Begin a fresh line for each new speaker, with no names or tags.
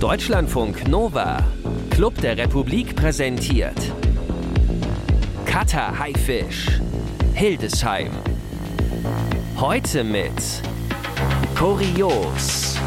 Deutschlandfunk Nova, Club der Republik präsentiert Cutter Haifisch, Hildesheim. Heute mit Kurios.